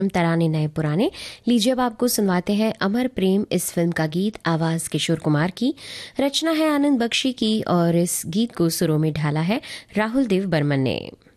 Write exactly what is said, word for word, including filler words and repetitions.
तराने नए पुराने। लीजिए अब आपको सुनवाते हैं अमर प्रेम इस फिल्म का गीत। आवाज़ किशोर कुमार की, रचना है आनंद बख्शी की और इस गीत को सुरों में ढाला है राहुल देव बर्मन ने।